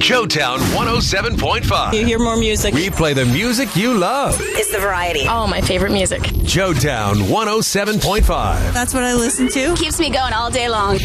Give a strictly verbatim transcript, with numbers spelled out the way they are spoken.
Joetown one oh seven point five. You hear more music. We play the music you love. It's the variety. Oh, my favorite music. Joetown one oh seven point five. That's what I listen to. Keeps me going all day long.